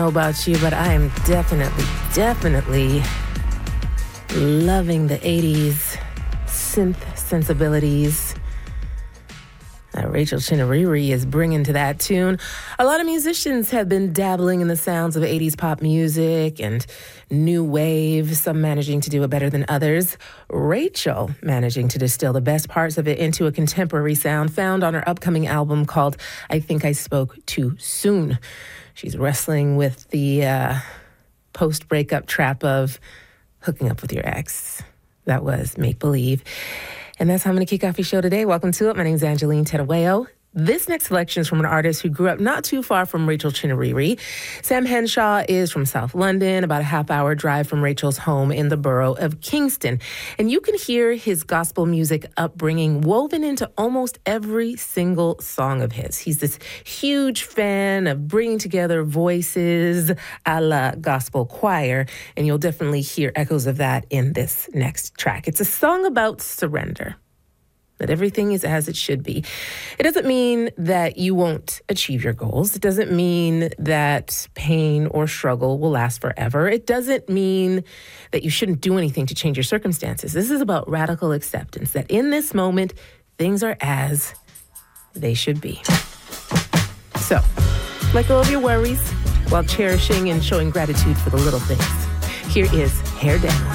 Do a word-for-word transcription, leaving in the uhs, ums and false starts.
know about you, but I am definitely, definitely loving the eighties synth sensibilities that Rachel Chinariri is bringing to that tune. A lot of musicians have been dabbling in the sounds of eighties pop music and new wave, some managing to do it better than others. Rachel managing to distill the best parts of it into a contemporary sound found on her upcoming album called I Think I Spoke Too Soon. She's wrestling with the uh, post-breakup trap of hooking up with your ex. That was Make Believe. And that's how I'm going to kick off your show today. Welcome to it. My name is Angeline Tedaweo. This next selection is from an artist who grew up not too far from Rachel Chinariri. Sam Henshaw is from South London, about a half-hour drive from Rachel's home in the borough of Kingston. And you can hear his gospel music upbringing woven into almost every single song of his. He's this huge fan of bringing together voices a la gospel choir, and you'll definitely hear echoes of that in this next track. It's a song about surrender. That everything is as it should be. It doesn't mean that you won't achieve your goals. It doesn't mean that pain or struggle will last forever. It doesn't mean that you shouldn't do anything to change your circumstances. This is about radical acceptance, that in this moment, things are as they should be. So, let go of your worries while cherishing and showing gratitude for the little things. Here is Hair Down.